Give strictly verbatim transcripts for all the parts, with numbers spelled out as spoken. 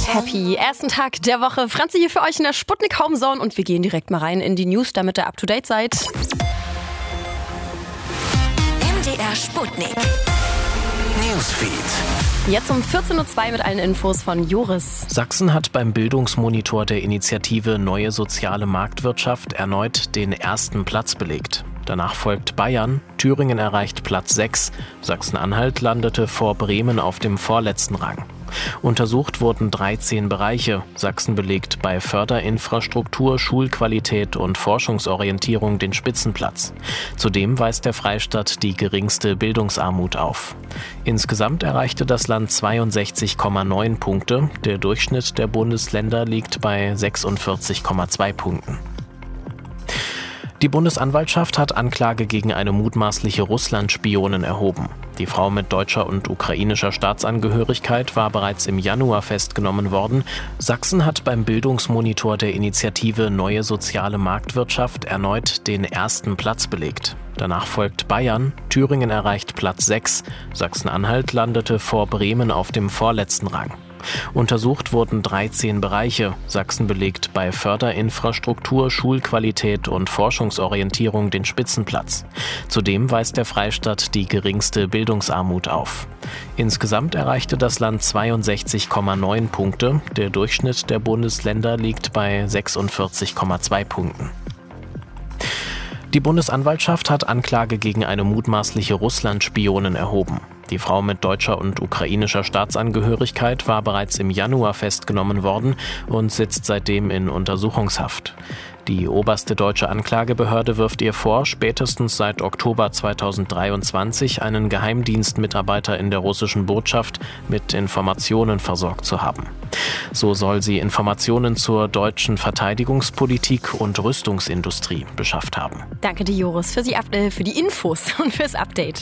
Happy. Ersten Tag der Woche. Franzi hier für euch in der Sputnik Homezone und wir gehen direkt mal rein in die News, damit ihr up to date seid. M D R Sputnik Newsfeed. Jetzt um vierzehn Uhr zwei mit allen Infos von Joris. Sachsen hat beim Bildungsmonitor der Initiative Neue Soziale Marktwirtschaft erneut den ersten Platz belegt. Danach folgt Bayern, Thüringen erreicht Platz sechs, Sachsen-Anhalt landete vor Bremen auf dem vorletzten Rang. Untersucht wurden dreizehn Bereiche. Sachsen belegt bei Förderinfrastruktur, Schulqualität und Forschungsorientierung den Spitzenplatz. Zudem weist der Freistaat die geringste Bildungsarmut auf. Insgesamt erreichte das Land zweiundsechzig Komma neun Punkte. Der Durchschnitt der Bundesländer liegt bei sechsundvierzig Komma zwei Punkten. Die Bundesanwaltschaft hat Anklage gegen eine mutmaßliche Russland-Spionin erhoben. Die Frau mit deutscher und ukrainischer Staatsangehörigkeit war bereits im Januar festgenommen worden. Sachsen hat beim Bildungsmonitor der Initiative Neue Soziale Marktwirtschaft erneut den ersten Platz belegt. Danach folgt Bayern, Thüringen erreicht Platz sechs, Sachsen-Anhalt landete vor Bremen auf dem vorletzten Rang. Untersucht wurden dreizehn Bereiche. Sachsen belegt bei Förderinfrastruktur, Schulqualität und Forschungsorientierung den Spitzenplatz. Zudem weist der Freistaat die geringste Bildungsarmut auf. Insgesamt erreichte das Land zweiundsechzig Komma neun Punkte. Der Durchschnitt der Bundesländer liegt bei sechsundvierzig Komma zwei Punkten. Die Bundesanwaltschaft hat Anklage gegen eine mutmaßliche Russland-Spionin erhoben. Die Frau mit deutscher und ukrainischer Staatsangehörigkeit war bereits im Januar festgenommen worden und sitzt seitdem in Untersuchungshaft. Die oberste deutsche Anklagebehörde wirft ihr vor, spätestens seit Oktober zweitausenddreiundzwanzig einen Geheimdienstmitarbeiter in der russischen Botschaft mit Informationen versorgt zu haben. So soll sie Informationen zur deutschen Verteidigungspolitik und Rüstungsindustrie beschafft haben. Danke dir, Joris, für die, äh, für die Infos und fürs Update.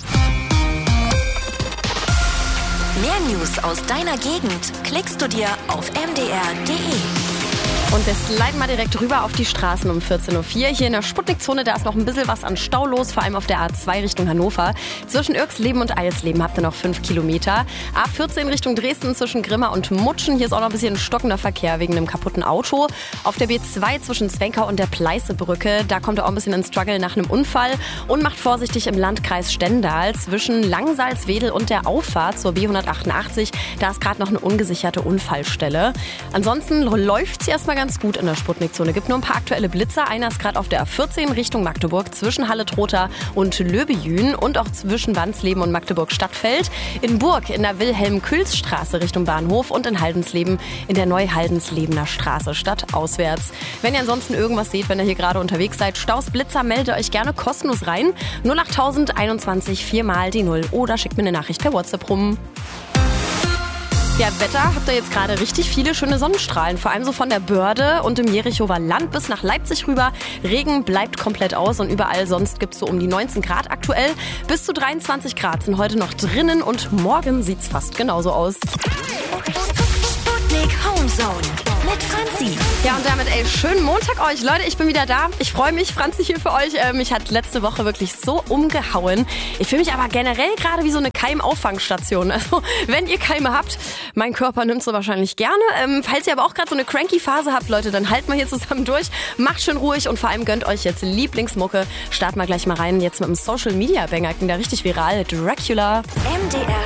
Mehr News aus deiner Gegend klickst du dir auf m d r punkt d e. Und wir sliden mal direkt rüber auf die Straßen um vierzehn Uhr vier. Hier in der Sputnik-Zone, da ist noch ein bisschen was an Stau los, vor allem auf der A zwei Richtung Hannover. Zwischen Irxleben und Eisleben habt ihr noch fünf Kilometer. A vierzehn Richtung Dresden zwischen Grimma und Mutschen. Hier ist auch noch ein bisschen stockender Verkehr wegen einem kaputten Auto. Auf der B zwei zwischen Zwenkau und der Pleißebrücke, da kommt ihr auch ein bisschen in Struggle nach einem Unfall. Und macht vorsichtig im Landkreis Stendal zwischen Langsalzwedel und der Auffahrt zur B hundertachtundachtzig. Da ist gerade noch eine ungesicherte Unfallstelle. Ansonsten läuft es erstmal ganz gut in der Sputnik-Zone. Gibt nur ein paar aktuelle Blitzer. Einer ist gerade auf der A vierzehn Richtung Magdeburg zwischen Halle-Trotha und Löbejün und auch zwischen Wandsleben und Magdeburg-Stadtfeld. In Burg in der Wilhelm-Kühls-Straße Richtung Bahnhof und in Haldensleben in der Neu-Haldenslebener Straße stadtauswärts. Wenn ihr ansonsten irgendwas seht, wenn ihr hier gerade unterwegs seid, Staus, Blitzer, meldet euch gerne kostenlos rein. null acht null null einundzwanzig vier mal die null oder schickt mir eine Nachricht per WhatsApp rum. Ja, Wetter habt ihr jetzt gerade richtig viele schöne Sonnenstrahlen, vor allem so von der Börde und im Jerichower Land bis nach Leipzig rüber. Regen bleibt komplett aus und überall sonst gibt es so um die neunzehn Grad aktuell. Bis zu dreiundzwanzig Grad sind heute noch drinnen und morgen sieht's fast genauso aus. Sputnik Homezone mit Franzi. Ja, und damit, ey, schönen Montag euch. Leute, ich bin wieder da. Ich freue mich, Franzi hier für euch. Äh, mich hat letzte Woche wirklich so umgehauen. Ich fühle mich aber generell gerade wie so eine Keimauffangstation. Also, wenn ihr Keime habt, mein Körper nimmt so wahrscheinlich gerne. Ähm, falls ihr aber auch gerade so eine cranky Phase habt, Leute, dann halten wir hier zusammen durch. Macht schön ruhig und vor allem gönnt euch jetzt Lieblingsmucke. Starten wir gleich mal rein jetzt mit einem Social Media Banger. Ging da richtig viral. Dracula. M D R